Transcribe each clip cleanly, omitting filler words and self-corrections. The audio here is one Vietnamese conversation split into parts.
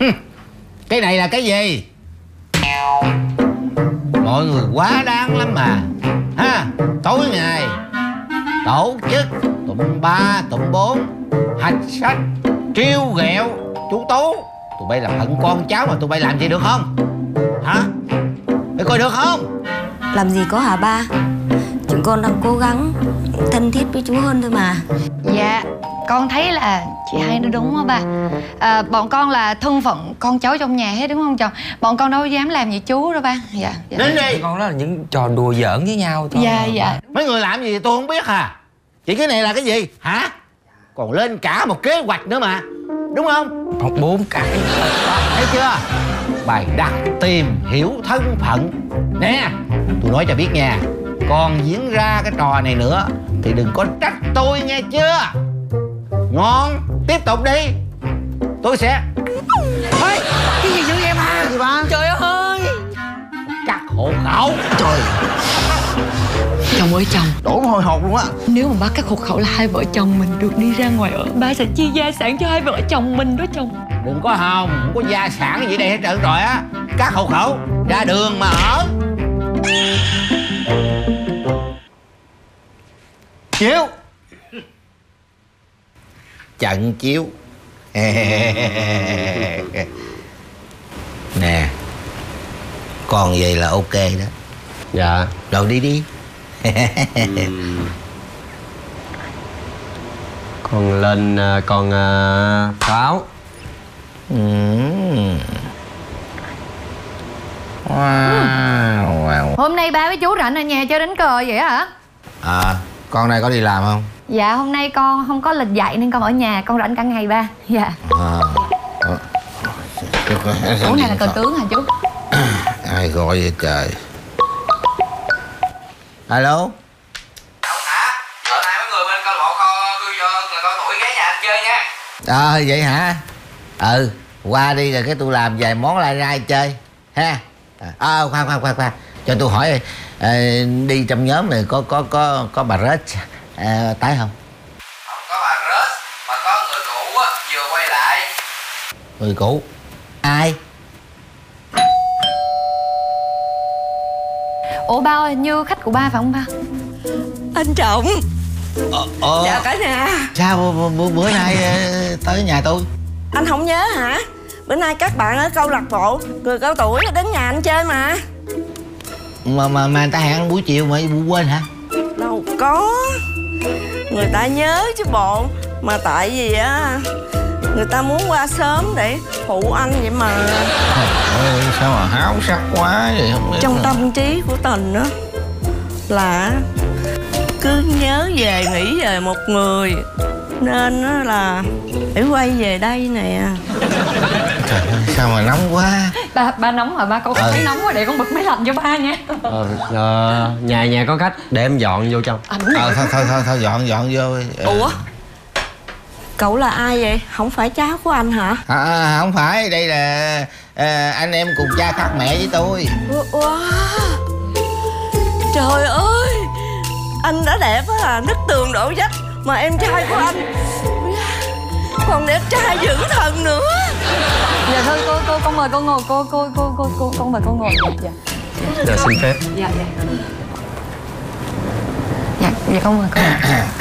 Cái này là cái gì? Mọi người quá đáng lắm mà ha. Tối ngày tổ chức tụm 3 tụm 4 hạch sách trêu ghẹo chú Tú. Tụi bay là phận con cháu mà tụi bay làm gì được không? Hả? Mày coi được không? Làm gì có hả ba? Chúng con đang cố gắng thân thiết với chú hơn thôi mà. Dạ, con thấy là chị hai nói đúng á ba. Bọn con là thân phận con cháu trong nhà hết đúng không chồng? Bọn con đâu dám làm gì chú đâu ba. Dạ, dạ. Đến đi. Con đó là những trò đùa giỡn với nhau thôi. Dạ, dạ. Mấy người làm gì thì tôi không biết à. Chỉ cái này là cái gì hả? Còn lên cả một kế hoạch nữa mà, đúng không? Học 4 cái. Thấy chưa? Bài đặt tìm hiểu thân phận. Nè, tôi nói cho biết nha, còn diễn ra cái trò này nữa thì đừng có trách tôi nghe chưa? Ngon, tiếp tục đi. Tôi sẽ... Ê, cái gì vậy em à? Gì ba? Trời ơi, Cắt hộ khẩu. Trời. chồng ơi chồng, Đổ mồ hôi hột luôn á. nếu mà bác cắt hộ khẩu là hai vợ chồng mình được đi ra ngoài ở, ba sẽ chia gia sản cho hai vợ chồng mình đó chồng. Đừng có hòng, không có gia sản gì đây hết trơn rồi á. Cắt hộ khẩu, ra đường mà ở. Chiếu. Trận chiếu. Nè, còn vậy là ok đó. Dạ. Rồi đi đi. Con lên con pháo. Wow. Hôm nay ba với chú rảnh ở nhà chơi đánh cờ vậy hả? Con này có đi làm không? Dạ, hôm nay con không có lịch dạy nên con ở nhà, con rảnh cả ngày ba. Dạ. Ủa này là cờ tướng hả chú? Ai gọi vậy trời? Alo. Ông hả? Bữa nay mấy người bên câu lạc bộ coi tuổi ghé nhà anh chơi nha. Vậy hả? Qua đi rồi cái tôi làm vài món lai rai chơi ha. Khoan, cho tôi hỏi, đi trong nhóm này có bà Rết tái không? Không có bà Rết, mà có người cũ á, vừa quay lại. Người cũ? Ai? Ủa ba ơi, như khách của ba phải không ba? Anh Trọng. Chào cả nhà. Sao bữa nay tới nhà tôi? Anh không nhớ hả? Bữa nay các bạn ở câu lạc bộ người cao tuổi đến nhà anh chơi mà. Mà người ta hẹn buổi chiều mà quên hả? Đâu có. Người ta nhớ chứ bộ. Mà tại vì á, người ta muốn qua sớm để phụ anh vậy mà. Ôi, sao mà háo sắc quá vậy không biết. Trong tâm trí của Tình á là cứ nhớ về nghĩ về một người, nên á là phải quay về đây nè. Trời ơi, sao mà nóng quá. Ba nóng hả ba? Con không thấy nóng quá, để con bật máy lạnh cho ba nha. Nhà có khách để em dọn vô trong. Thôi dọn vô. Ủa? Cậu là ai vậy? Không phải cháu của anh hả? Không phải, đây là anh em cùng cha khác mẹ với tôi. Wow. Trời ơi, anh đã đẹp á, nứt tường đổ vách. Mà em trai của anh còn đẹp trai dữ thần nữa. Dạ thôi con mời con ngồi, con mời con ngồi. Dạ. Dạ xin phép. Dạ. Dạ con mời con.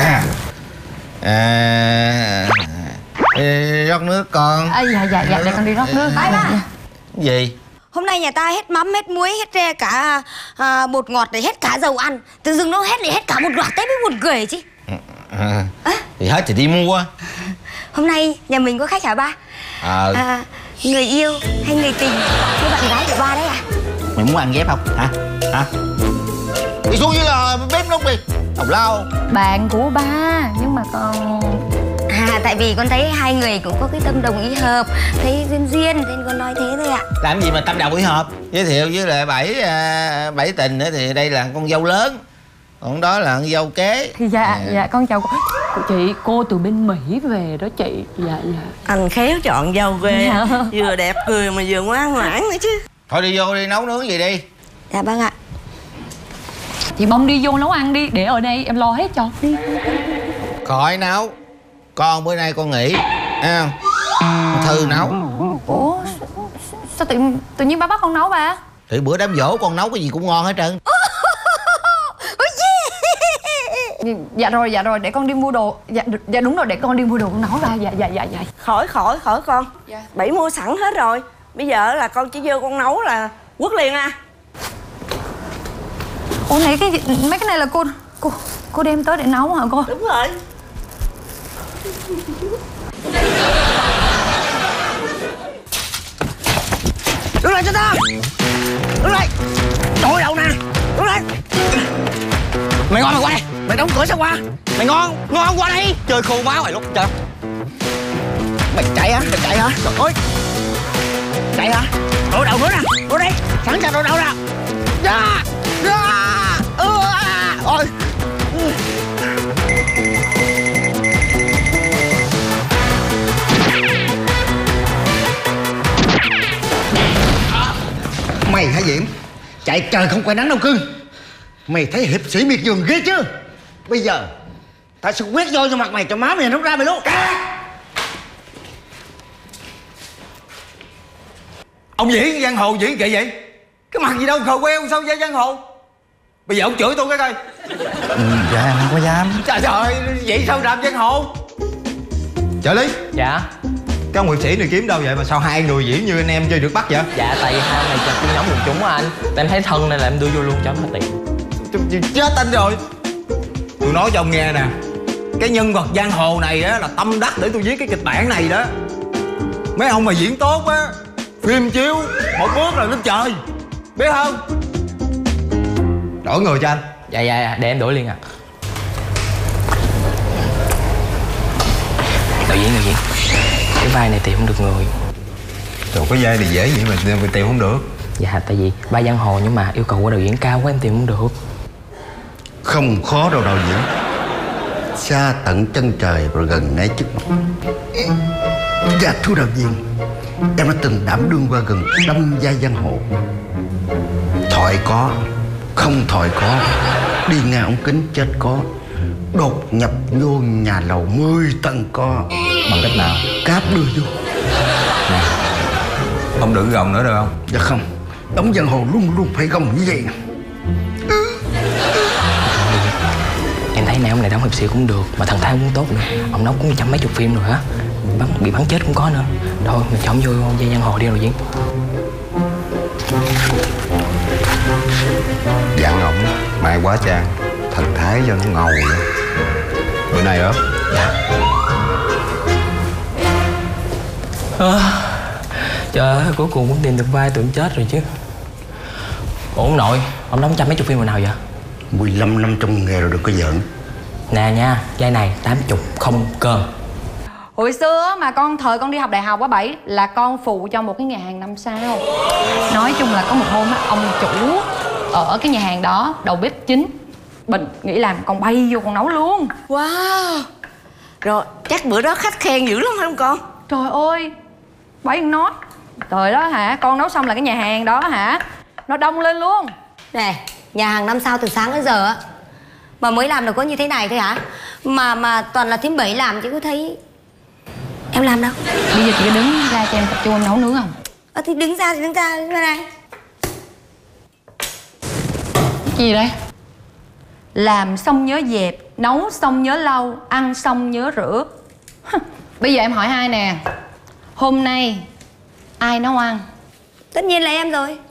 Rót nước con. Dạ để con đi rót nước. Ba. Gì? Hôm nay nhà ta hết mắm, hết muối, hết re cả bột ngọt, để hết cả dầu ăn. Tự dưng nó hết lại hết cả một loạt, thế mới buồn cười chứ. Thì hết thì đi mua. Hôm nay nhà mình có khách hả ba? Người yêu hay người tình hay bạn gái của ba đấy à? Mày muốn ăn dép không hả? Đi xuống dưới là bếp núc đi. Tào lao. Bạn của ba, nhưng mà con... Tại vì con thấy hai người cũng có cái tâm đồng ý hợp, thấy duyên nên con nói thế thôi ạ. Làm gì mà tâm đầu ý hợp. Giới thiệu với lại bảy tình nữa thì đây là con dâu lớn, còn đó là con dâu kế. Dạ con chào cô từ bên Mỹ về đó chị. Dạ. Anh khéo chọn dâu ghê. Vừa đẹp cười mà vừa ngoan ngoãn nữa chứ. Thôi đi vô đi nấu nướng gì đi. Dạ vâng ạ. Chị Bông đi vô nấu ăn đi, để ở đây em lo hết cho. Đi. Khỏi nấu. Con bữa nay con nghỉ. Thấy không? Thư nấu. Ủa Sao tự nhiên ba bắt con nấu ba? Thì bữa đám giỗ con nấu cái gì cũng ngon hết trơn. Dạ rồi, để con đi mua đồ. Dạ đúng rồi, để con đi mua đồ con nấu ba. Dạ. Khỏi con. Dạ. Bảy mua sẵn hết rồi. Bây giờ là con chỉ vô con nấu là quất liền à. Ủa này mấy cái này là cô đem tới để nấu hả cô? Đúng rồi. Đứng lại cho tao. Đứng lại. Trời đâu nè. Đứng lại. Mày ngon mày qua đây. Mày đóng cửa sao qua? Mày ngon qua đây. Chơi khô máu mày lúc trời. Mày chạy hả? Trời ơi. Chạy hả? Đồ đầu nữa nè. Đồ đây. Sẵn sàng đồ đầu nè. Ôi. Mày hả Diễm? Chạy trời không quay nắng đâu cưng. Mày thấy hiệp sĩ miệt vườn ghê chứ? Bây giờ tao sẽ quét vô mặt mày cho má mày nút ra mày luôn. Ông diễn giang hồ diễn kệ vậy? Cái mặt gì đâu khờ queo sao ra giang hồ? Bây giờ ông chửi tôi cái coi. Dạ không có dám. Trời ơi, vậy sao làm giang hồ? Trợ lý. Dạ. Cái ông hiệp sĩ này kiếm đâu vậy mà sao hai người diễn như anh em chơi được bắt vậy? Dạ tại vì hai này chơi chung nhóm quần chúng á anh. Em thấy thân nên là em đưa vô luôn cho nó tiện. Chết anh rồi. Tôi nói cho ông nghe nè, cái nhân vật giang hồ này á là tâm đắc để tôi viết cái kịch bản này đó. Mấy ông mà diễn tốt á, phim chiếu một bước là lên trời, biết không? Đổi người cho anh. Dạ để em đổi liền à. Đạo diễn cái vai này tìm không được người. Trời, cái vai này dễ vậy mà tìm không được. Dạ tại vì vai giang hồ nhưng mà yêu cầu của đạo diễn cao quá em tìm không được. Không khó đâu đạo diễn. Xa tận chân trời rồi gần ngay trước mặt. Dạ thưa đạo diễn, em đã từng đảm đương qua gần 5 vai giang hồ. Thoại có, không thoại có, đi ngang ống kính chết có, đột nhập vô nhà lầu 10 tầng có. Bằng cách nào? Cáp đưa vô. Không đừng gồng nữa được không? Dạ không, đóng giang hồ luôn luôn phải gồng như vậy. Em thấy này ông này đóng hiệp sĩ cũng được mà thần thái cũng tốt nữa. Ông đóng cũng 100 mấy chục phim rồi hả? Bị bắn chết cũng có nữa. Thôi mình cho ông vô dây giang hồ đi rồi diễn. Dặn ổng mai quá trang, thần thái cho nó ngầu vậy. Bữa nay ốp. Trời ơi, cuối cùng cũng tìm được vai tưởng chết rồi chứ. Ủa ông nội, ông đóng 100 mấy chục phim rồi nào vậy? 15 năm trong nghề rồi đừng có giỡn. Nè nha, vai này 80 không cơm. Hồi xưa mà thời con đi học đại học á Bảy, là con phụ cho một cái nhà hàng 5 sao. Nói chung là có một hôm á, ông chủ ở cái nhà hàng đó, đầu bếp chính Bình nghĩ làm con bay vô con nấu luôn. Wow. Rồi chắc bữa đó khách khen dữ lắm phải không con? Trời ơi, Bảy nói trời đó hả, con nấu xong là cái nhà hàng đó hả, nó đông lên luôn. Này, nhà hàng 5 sao từ sáng đến giờ á mà mới làm được có như thế này thôi hả? Mà toàn là thím Bảy làm chứ có thấy em làm đâu. Bây giờ chị đứng ra cho em tập trung em nấu nướng không? Thì đứng ra đây. Gì đây? Làm xong nhớ dẹp, nấu xong nhớ lau, ăn xong nhớ rửa. Bây giờ em hỏi hai nè, hôm nay ai nấu ăn? Tất nhiên là em rồi.